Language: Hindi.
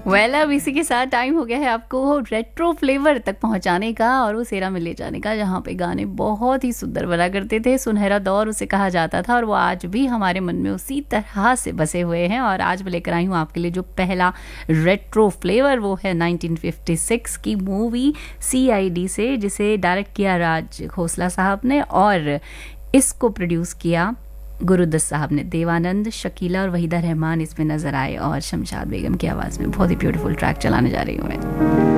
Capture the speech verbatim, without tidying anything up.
वेल well, अब इसी के साथ टाइम हो गया है आपको रेट्रो फ्लेवर तक पहुंचाने का और उस एरा में ले जाने का जहां पे गाने बहुत ही सुंदर बना करते थे। सुनहरा दौर उसे कहा जाता था और वो आज भी हमारे मन में उसी तरह से बसे हुए हैं। और आज मैं लेकर आई हूँ आपके लिए जो पहला रेट्रो फ्लेवर, वो है नाइनटीन फिफ्टी सिक्स की मूवी सी आई डी से, जिसे डायरेक्ट किया राज खोसला साहब ने और इसको प्रोड्यूस किया गुरुदत्त साहब ने। देवानंद, शकीला और वहीदा रहमान इसमें नजर आए और शमशाद बेगम की आवाज़ में बहुत ही ब्यूटीफुल ट्रैक चलाने जा रही हूँ मैं।